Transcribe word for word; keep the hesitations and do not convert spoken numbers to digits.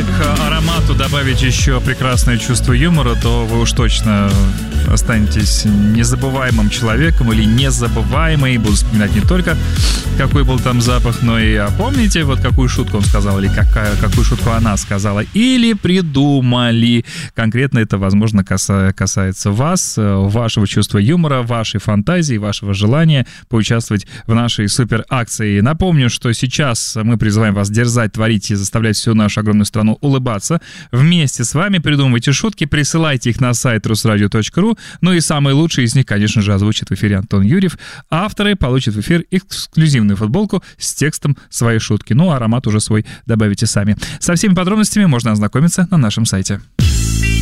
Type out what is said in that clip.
к аромату добавить еще прекрасное чувство юмора, то вы уж точно останетесь незабываемым человеком или незабываемой. Буду вспоминать не только, какой был там запах, но и а помните, вот какую шутку он сказал, или какая, какую шутку она сказала, или придумали. Конкретно это, возможно, каса, касается вас, вашего чувства юмора, вашей фантазии, вашего желания поучаствовать в нашей супер акции. Напомню, что сейчас мы призываем вас дерзать, творить и заставлять всю нашу огромную страну улыбаться. Вместе с вами придумывайте шутки, присылайте их на сайт русрадио точка ру. Ну и самые лучшие из них, конечно же, озвучит в эфире Антон Юрьев. Авторы получат в эфир эксклюзивную футболку с текстом своей шутки. Ну, аромат уже свой добавите сами. Со всеми подробностями можно ознакомиться на нашем сайте.